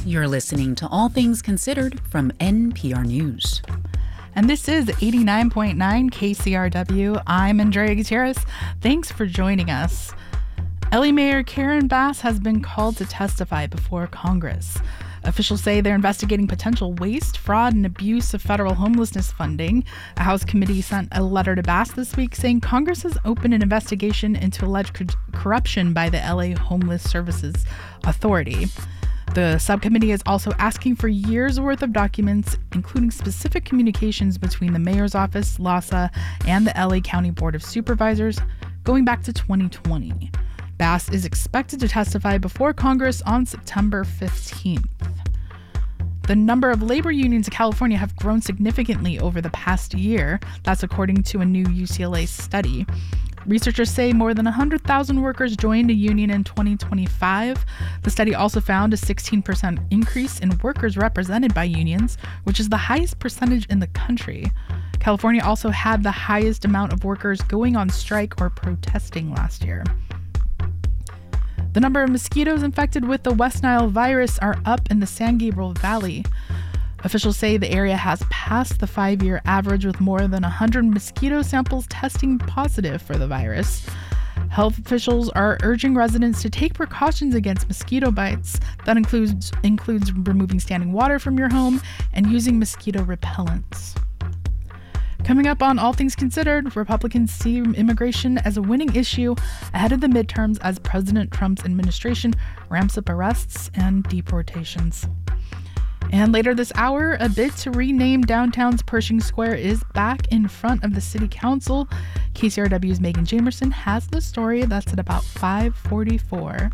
You're listening to All Things Considered from NPR News. And this is 89.9 KCRW. I'm Andrea Gutierrez. Thanks for joining us. LA Mayor Karen Bass has been called to testify before Congress. Officials say they're investigating potential waste, fraud, and abuse of federal homelessness funding. A House committee sent a letter to Bass this week saying Congress has opened an investigation into alleged corruption by the LA Homeless Services Authority. The subcommittee is also asking for years' worth of documents, including specific communications between the mayor's office, LAHSA, and the LA County Board of Supervisors going back to 2020. Bass is expected to testify before Congress on September 15th. The number of labor unions in California have grown significantly over the past year. That's according to a new UCLA study. Researchers say more than 100,000 workers joined a union in 2025. The study also found a 16% increase in workers represented by unions, which is the highest percentage in the country. California also had the highest amount of workers going on strike or protesting last year. The number of mosquitoes infected with the West Nile virus are up in the San Gabriel Valley. Officials say the area has passed the 5-year average with more than 100 mosquito samples testing positive for the virus. Health officials are urging residents to take precautions against mosquito bites. That includes removing standing water from your home and using mosquito repellents. Coming up on All Things Considered, Republicans see immigration as a winning issue ahead of the midterms as President Trump's administration ramps up arrests and deportations. And later this hour, a bid to rename downtown's Pershing Square is back in front of the city council. KCRW's Megan Jamerson has the story. That's at about 5:44.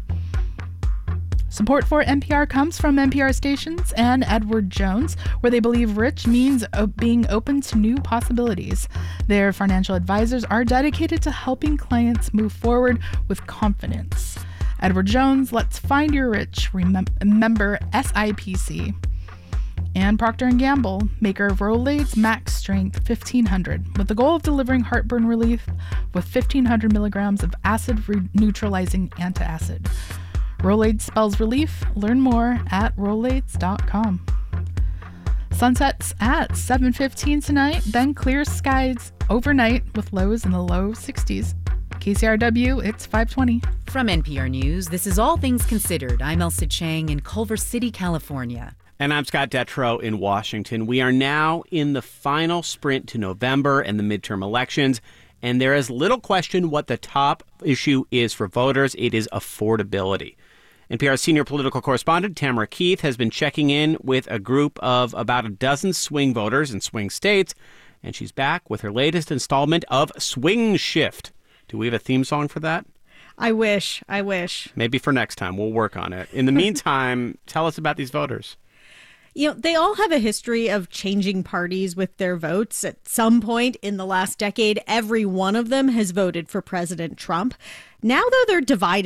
Support for NPR comes from NPR stations and Edward Jones, where they believe rich means being open to new possibilities. Their financial advisors are dedicated to helping clients move forward with confidence. Edward Jones, let's find your rich. Remember SIPC. And Procter & Gamble, maker of Rolaids Max Strength 1500, with the goal of delivering heartburn relief with 1500 milligrams of acid-neutralizing antacid. Rolaids spells relief. Learn more at Rolaids.com. Sunsets at 7:15 tonight, then clear skies overnight with lows in the low 60s. KCRW, it's 5:20. From NPR News, this is All Things Considered. I'm Elsa Chang in Culver City, California. And I'm Scott Detrow in Washington. We are now in the final sprint to November and the midterm elections, and there is little question what the top issue is for voters. It is affordability. NPR's senior political correspondent Tamara Keith has been checking in with a group of about a dozen swing voters in swing states, and she's back with her latest installment of Swing Shift. Do we have a theme song for that? I wish. Maybe for next time. We'll work on it. In the meantime, tell us about these voters. You know, they all have a history of changing parties with their votes. At some point in the last decade, every one of them has voted for President Trump. Now, though, they're divided